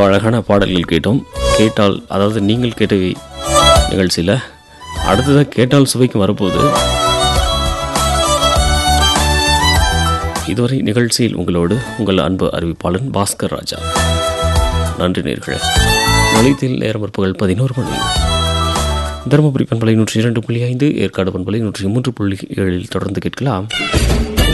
ரொம்ப அழகான பாடல்கள் கேட்டோம். கேட்டால் அதாவது நீங்கள் கேட்ட நிகழ்ச்சியில் அடுத்ததாக கேட்டால் சுவைக்கும் வரப்போகுது. இதுவரை நிகழ்ச்சியில் உங்களோடு உங்கள் அன்பு அறிவிப்பாளன் பாஸ்கர் ராஜா. நன்றி நேயர்களே. நிலையத்தில் நேரம் பிற்பகல் 11 மணி. தருமபுரி பண்பலை 102.5, ஏற்காடு பண்பலை 103.7 தொடர்ந்து கேட்கலாம்.